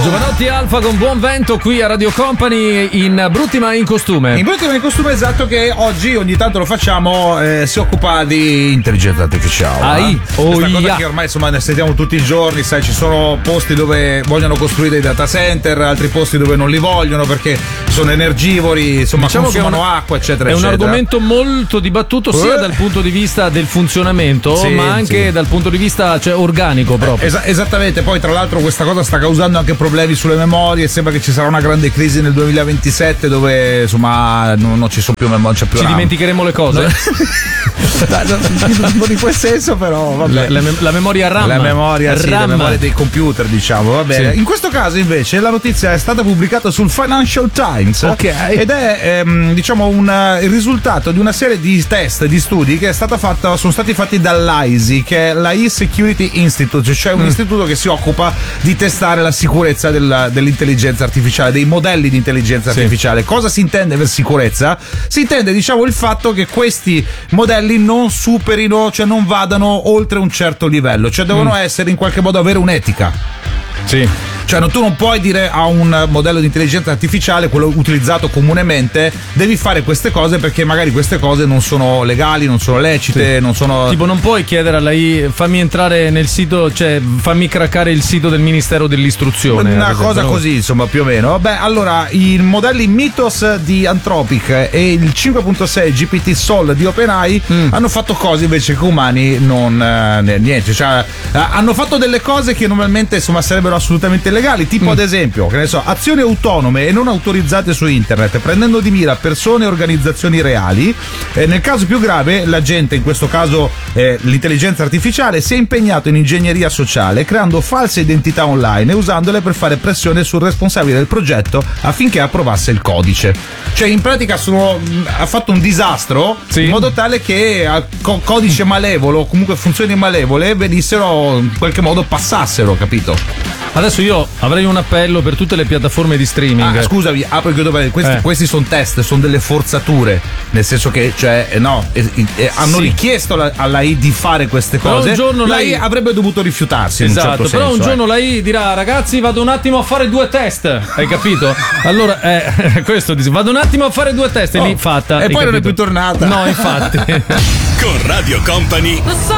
Giovanotti Alfa con buon vento qui a Radio Company in Brutti ma in costume. In Brutti ma in costume, esatto, che oggi ogni tanto lo facciamo, si occupa di intelligenza artificiale. Questa cosa che ormai insomma ne sentiamo tutti i giorni, sai, ci sono posti dove vogliono costruire dei data center, altri posti dove non li vogliono perché sono energivori, insomma, diciamo consumano acqua, eccetera, è eccetera. un argomento molto dibattuto sia dal punto di vista del funzionamento, ma anche dal punto di vista organico proprio. Esattamente, poi tra l'altro questa cosa sta causando anche problemi sulle memorie, sembra che ci sarà una grande crisi nel 2027 dove insomma non ci sono più memorie, c'è più ci dimenticheremo le cose. Non in quel senso, però vabbè. La memoria RAM. La memoria dei computer, diciamo, va bene. Sì. In questo caso invece la notizia è stata pubblicata sul Financial Times, ed è diciamo il risultato di una serie di test, di studi che sono stati fatti dall'AISI, che è l'AI Security Institute, cioè un istituto che si occupa di testare la sicurezza dell'intelligenza artificiale, dei modelli di intelligenza artificiale. Cosa si intende per sicurezza? Si intende, diciamo, il fatto che questi modelli non superino, cioè non vadano oltre un certo livello, cioè devono essere in qualche modo, avere un'etica. Sì. Cioè tu non puoi dire a un modello di intelligenza artificiale, quello utilizzato comunemente, devi fare queste cose perché magari queste cose non sono legali, non sono lecite, non sono... Tipo non puoi chiedere alla AI fammi entrare nel sito, cioè fammi craccare il sito del Ministero dell'Istruzione. Una cosa così, insomma, più o meno. Vabbè, allora, i modelli Mythos di Anthropic e il 5.6 GPT Sol di OpenAI hanno fatto cose invece che umani non niente, cioè hanno fatto delle cose che normalmente insomma sarebbero assolutamente legali, tipo ad esempio, che ne so, azioni autonome e non autorizzate su internet, prendendo di mira persone e organizzazioni reali. Nel caso più grave, l'agente, in questo caso l'intelligenza artificiale, si è impegnato in ingegneria sociale, creando false identità online e usandole per fare pressione sul responsabile del progetto affinché approvasse il codice. Cioè in pratica ha fatto un disastro in modo tale che codice malevolo, comunque funzioni malevole, venissero in qualche modo, passassero, capito? Adesso io avrei un appello per tutte le piattaforme di streaming. Scusami, apro e chiudo, questi sono test, sono delle forzature, nel senso che hanno richiesto all'AI di fare queste cose. Un giorno l'AI avrebbe dovuto rifiutarsi, esatto, in un certo però senso, un giorno l'AI dirà: ragazzi, vado un attimo a fare 2 test, hai capito? Allora questo dice, vado un attimo a fare 2 test, e lì fatta, e poi non è più tornata. No, infatti. Con Radio Company